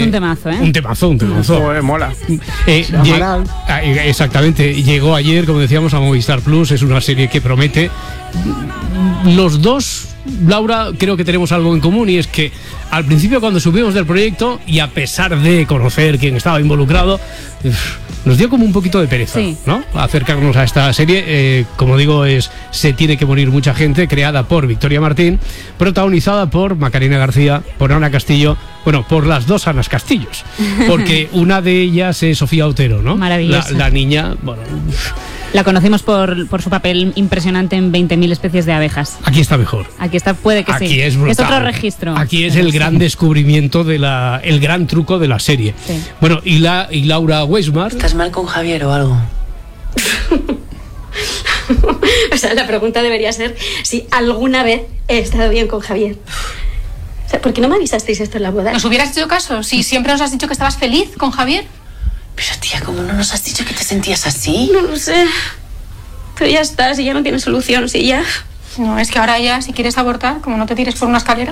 un temazo, ¿eh? Un temazo. Mola. Exactamente. Llegó ayer, como decíamos, a Movistar Plus. Es una serie que promete. Los dos, Laura, creo que tenemos algo en común, y es que al principio, cuando subimos del proyecto, y a pesar de conocer quién estaba involucrado, nos dio como un poquito de pereza, sí, ¿no? Acercarnos a esta serie. Como digo, es Se tiene que morir mucha gente, creada por Victoria Martín, protagonizada por Macarena García, por Ana Castillo, bueno, por las dos Anas Castillos, porque una de ellas es Sofía Otero, ¿no? Maravillosa. La niña, bueno... La conocimos por su papel impresionante en 20.000 especies de abejas. Aquí está mejor. Aquí está, puede que Aquí sí. Es brutal. Es otro registro. Aquí es el gran descubrimiento el gran truco de la serie. Sí. Bueno, y Laura Weismar. ¿Estás mal con Javier o algo? O sea, la pregunta debería ser si alguna vez he estado bien con Javier. O sea, ¿por qué no me avisasteis esto en la boda? ¿Nos hubieras hecho caso? Si siempre nos has dicho que estabas feliz con Javier. Pero tía, ¿cómo no nos has dicho que te sentías así? No lo sé. Pero ya está, si ya no tiene solución, si ya... No, es que ahora ya, si quieres abortar, como no te tires por una escalera.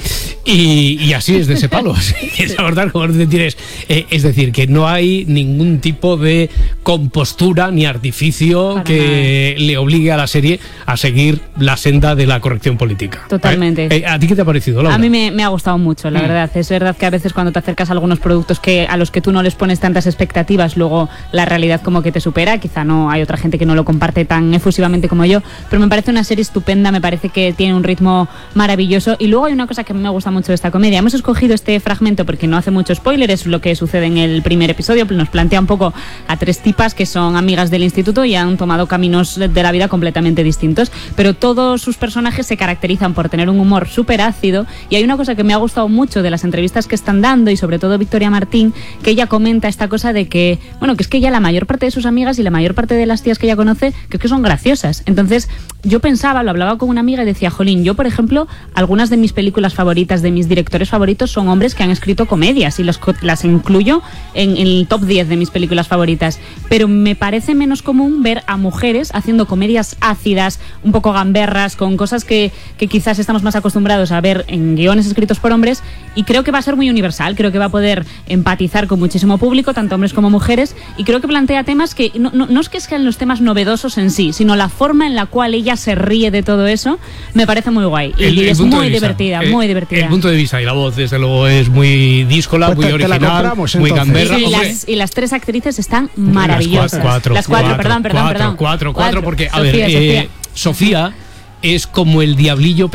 Y así es de ese palo. Si quieres abortar, como no te tires. Es decir, que no hay ningún tipo de compostura ni artificio que le obligue a la serie a seguir la senda de la corrección política. Totalmente. ¿A ti qué te ha parecido, Laura? A mí me ha gustado mucho, la verdad. Es verdad que a veces cuando te acercas a algunos productos a los que tú no les pones tantas expectativas, luego la realidad como que te supera. Quizá no hay otra gente que no lo comparte tan efusivamente como yo, pero me parece una serie estupenda, me parece que tiene un ritmo maravilloso. Y luego hay una cosa que me gusta mucho de esta comedia. Hemos escogido este fragmento porque no hace mucho spoiler, es lo que sucede en el primer episodio. Nos plantea un poco a tres tipas que son amigas del instituto y han tomado caminos de la vida completamente distintos, pero todos sus personajes se caracterizan por tener un humor súper ácido. Y hay una cosa que me ha gustado mucho de las entrevistas que están dando, y sobre todo Victoria Martín, que ella comenta esta cosa de que, bueno, que es que ella, la mayor parte de sus amigas y la mayor parte de las tías que ella conoce, que es que son graciosas. Entonces yo pensaba, lo hablaba con una amiga y decía, jolín, yo por ejemplo, algunas de mis películas favoritas, de mis directores favoritos, son hombres que han escrito comedias, y las incluyo en el top 10 de mis películas favoritas, pero me parece menos común ver a mujeres haciendo comedias ácidas, un poco gamberras, con cosas que quizás estamos más acostumbrados a ver en guiones escritos por hombres, y creo que va a ser muy universal, creo que va a poder empatizar con muchísimo público, tanto hombres como mujeres, y creo que plantea temas que no es que sean los temas novedosos en sí, sino la forma en la cual ella se ríe de todo eso, me parece muy guay, y es muy divertida, muy divertida. El punto de vista y la voz, desde luego, es muy díscola, muy original, muy gamberra. Y las tres actrices están maravillosas. Las cuatro, perdón. Cuatro, porque, a ver, Sofía es como el diablillo